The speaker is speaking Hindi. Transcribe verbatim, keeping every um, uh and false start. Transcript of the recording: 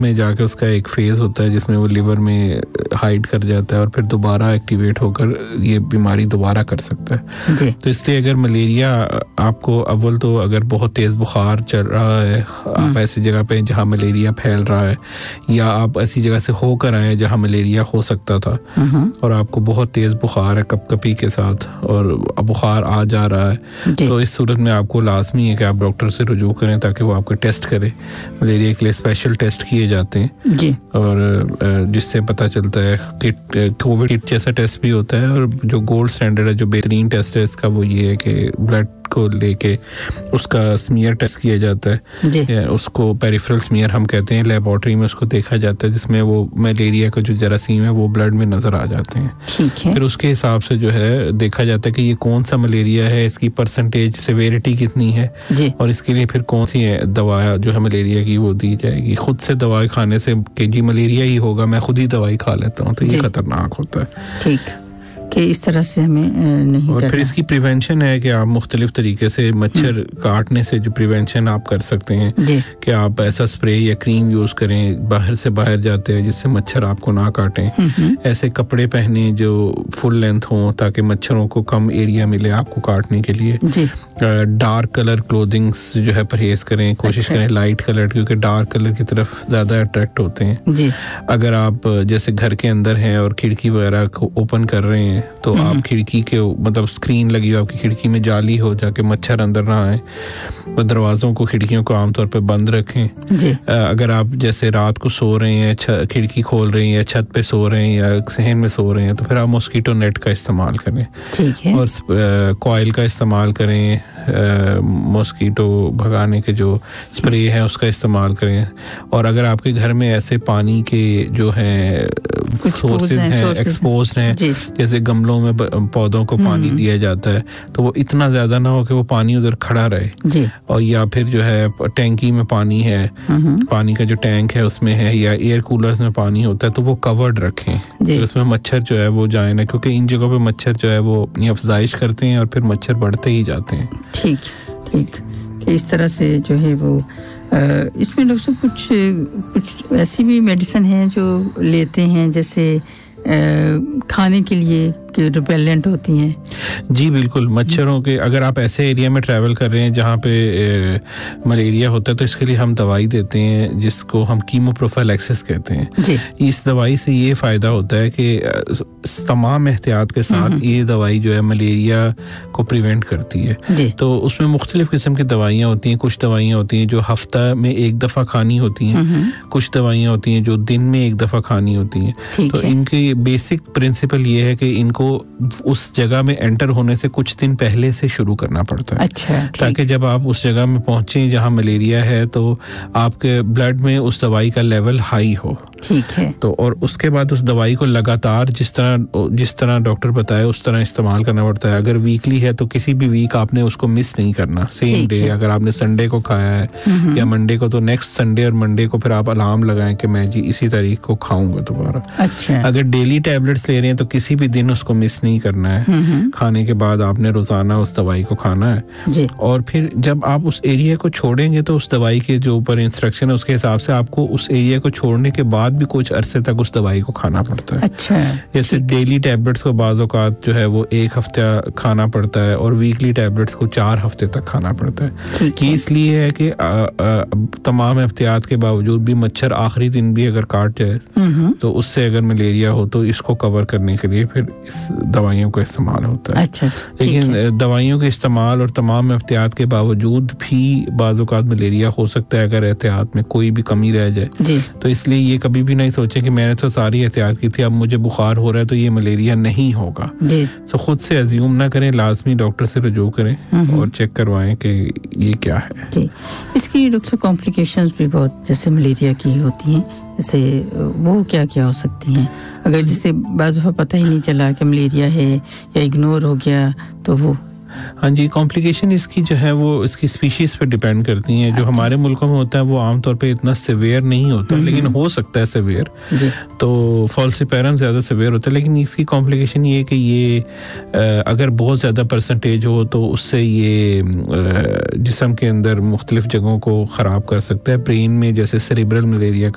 में जाके उसका एक फेज होता है जिसमें वो लिवर में हाइड कर जाता है और फिर दोबारा एक्टिवेट होकर ये बीमारी दोबारा कर सकता है जी। तो इसलिए अगर मलेरिया आपको अव्वल तो अगर बहुत तेज बुखार चल रहा है, आप ऐसी जगह पे जहाँ मलेरिया फैल रहा है, या आप ऐसी जगह से होकर आए जहाँ मलेरिया हो सकता था और आपको बहुत तेज बुखार है कपकपी के साथ और बुखार आ जा रहा है, तो इस सूरत में आपको लाजमी है कि आप डॉक्टर से रुजू करें ताकि वो आपको टेस्ट करे। मलेरिया के लिए स्पेशल टेस्ट किए जाते हैं जी। और जिससे पता चलता है कि कोविड किट जैसा टेस्ट भी होता है, और जो गोल्ड स्टैंडर्ड है, जो बेहतरीन टेस्ट है इसका, वो ये है कि ब्लड को लेके उसका स्मीयर टेस्ट किया जाता है, उसको पेरिफेरल स्मीयर हम कहते हैं, लेबोरेटरी में उसको देखा जाता है जिसमें वो मलेरिया का जो जरासीम है वो ब्लड में नजर आ जाते हैं। ठीक है। फिर उसके हिसाब से जो है देखा जाता है कि ये कौन सा मलेरिया है, इसकी परसेंटेज सिवियरिटी कितनी है और इसके लिए फिर कौन सी दवा जो है मलेरिया की वो दी जाएगी। खुद से दवाई खाने से कि जी मलेरिया ही होगा, मैं खुद ही दवाई खा लेता हूँ, तो ये खतरनाक होता है। ठीक कि इस तरह से हमें नहीं और फिर इसकी प्रिवेंशन है कि आप मुख्तलिफ तरीके से मच्छर काटने से जो प्रिवेंशन आप कर सकते हैं कि आप ऐसा स्प्रे या क्रीम यूज करें बाहर से बाहर जाते हैं जिससे मच्छर आपको ना काटें, ऐसे कपड़े पहने जो फुल लेंथ हो ताकि मच्छरों को कम एरिया मिले आपको काटने के लिए। डार्क कलर क्लोथिंग जो है परहेज करें, कोशिश अच्छा। करें लाइट कलर, क्योंकि डार्क कलर की तरफ ज्यादा अट्रैक्ट होते हैं जी। अगर आप जैसे घर के अंदर हैं और खिड़की वगैरह को ओपन कर रहे हैं तो आप खिड़की के मतलब स्क्रीन लगी हो आपकी खिड़की में, जाली हो जाके मच्छर अंदर ना आए, और दरवाजों को खिड़कियों को आमतौर पर बंद रखें जी। अगर आप जैसे रात को सो रहे हैं, खिड़की खोल रहे हैं या छत पे सो रहे हैं या सहन में सो रहे हैं, तो फिर आप मॉस्किटो नेट का इस्तेमाल करें ठीक है। और कॉइल का इस्तेमाल करें, मॉस्किटो भगाने के जो स्प्रे है उसका इस्तेमाल करें। और अगर आपके घर में ऐसे पानी के जो है सोर्सेज हैं, एक्सपोज्ड हैं, जैसे गमलों में पौधों को पानी दिया जाता है, तो वो इतना ज्यादा ना हो कि वो पानी उधर खड़ा रहे जी। और या फिर जो है टैंकी में पानी है, पानी का जो टैंक है उसमें है, या एयर कूलर्स में पानी होता है, तो वो कवर्ड रखें तो उसमें मच्छर जो है वो जाए ना, क्योंकि इन जगहों पे मच्छर जो है वो अपनी अफजाइश करते हैं और फिर मच्छर बढ़ते ही जाते हैं। ठीक ठीक कि इस तरह से जो है वो इसमें लोग सब कुछ कुछ ऐसी भी मेडिसिन है जो लेते हैं जैसे खाने के लिए कि रिपेलेंट होती हैं जी बिल्कुल। मच्छरों के अगर आप ऐसे एरिया में ट्रैवल कर रहे हैं जहाँ पे ए, मलेरिया होता है तो इसके लिए हम दवाई देते हैं जिसको हम कीमोप्रोफाइलैक्सिस कहते हैं जी। इस दवाई से ये फ़ायदा होता है कि तमाम एहतियात के साथ ये दवाई जो है मलेरिया को प्रिवेंट करती है। तो उसमें मुख्तलिफ किस्म की दवाइयाँ होती हैं। कुछ दवाइयाँ होती हैं जो हफ्ता में एक दफ़ा खानी होती हैं, कुछ दवाइयाँ होती हैं जो दिन में एक दफ़ा खानी होती हैं। तो इनकी बेसिक प्रिंसिपल ये है कि इनको उस जगह में एंटर होने से कुछ दिन पहले से शुरू करना पड़ता है अच्छा, ताकि जब आप उस जगह में पहुंचे जहां मलेरिया है तो आपके ब्लड में उस दवाई का लेवल हाई हो। ठीक है। तो और उसके बाद उस दवाई को लगातार जिस तरह जिस तरह डॉक्टर बताए उस तरह इस्तेमाल करना पड़ता है। अगर वीकली है तो किसी भी वीक आपने उसको मिस नहीं करना। सेम डे अगर आपने संडे को खाया है या मंडे को, तो नेक्स्ट संडे और मंडे को फिर आप अलार्म लगाएं कि मैं जी इसी तारीख को खाऊंगा दोबारा। अच्छा। अगर डेली टैबलेट्स ले रहे हैं तो किसी भी दिन उसको मिस नहीं करना है। खाने के बाद आपने रोजाना उस दवाई को खाना है जी। और फिर जब आप उस एरिया को छोड़ेंगे तो उस दवाई के जो ऊपर इंस्ट्रक्शन है उसके हिसाब से आपको उस एरिया को छोड़ने के बाद भी कुछ अरसे तक उस दवाई को खाना पड़ता है। अच्छा। जैसे डेली टैबलेट्स को बाज़ औक़ात जो है वो एक हफ्ता खाना पड़ता है और वीकली टैबलेट्स को चार हफ्ते तक खाना पड़ता है। ये इसलिए है कि आ, आ, तमाम एहतियात के बावजूद भी मच्छर आखिरी दिन भी अगर काट जाए तो उससे अगर मलेरिया हो तो इसको कवर करने के लिए फिर इस दवाइयों का इस्तेमाल होता है। अच्छा। लेकिन दवाइयों के इस्तेमाल और तमाम एहतियात के बावजूद भी बाज़ औक़ात मलेरिया हो सकता है अगर एहतियात में कोई भी कमी रह जाए। तो इसलिए ये कभी भी नहीं सोचे कि मैंने तो सारी एहतियात की थी, अब मुझे बुखार हो रहा है तो ये मलेरिया नहीं होगा। तो खुद से अज्यूम ना करें, लाजमी डॉक्टर से रुजू करें और चेक करवाएं कि ये क्या है जी। इसकी डॉक्टर कॉम्प्लिकेशंस भी बहुत जैसे मलेरिया की होती हैं, जैसे वो क्या क्या हो सकती हैं अगर जैसे बाज़ दफ़ा पता ही नहीं चला कि मलेरिया है या इग्नोर हो गया तो वो? हाँ जी, कॉम्प्लिकेशन इसकी जो है वो इसकी स्पीशीज पे डिपेंड करती हैं। जो हमारे मुल्कों में होता है वो आमतौर पे इतना सिवियर नहीं होता, लेकिन हो सकता है सिवियर। तो फॉल्सिपेरम ज़्यादा सिवियर होता है, लेकिन इसकी कॉम्प्लिकेशन ये है कि ये अगर बहुत ज़्यादा परसेंटेज हो तो उससे ये जिस्म के अंदर मुख्तलिफ जगहों को ख़राब कर सकता है। ब्रेन में जैसे सेरेब्रल मलेरिया